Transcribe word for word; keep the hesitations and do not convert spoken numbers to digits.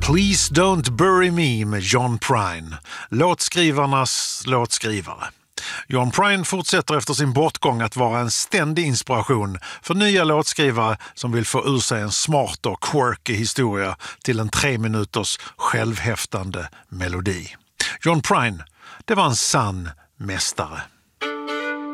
Please Don't Bury Me med John Prine, låtskrivarnas låtskrivare. John Prine fortsätter efter sin bortgång att vara en ständig inspiration för nya låtskrivare som vill få ur sig en smart och quirky historia till en tre minuters självhäftande melodi. John Prine, det var en sann mästare.